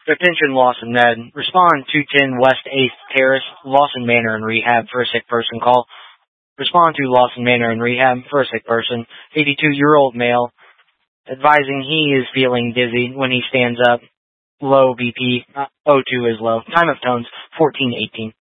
Attention Lawson Med. Respond 210 West 8th Terrace, Lawson Manor in rehab for a sick person call. Respond to Lawson Manor in rehab for a sick person. 82-year-old male. Advising he is feeling dizzy when he stands up. Low BP. O2 is low. Time of tones 14:18.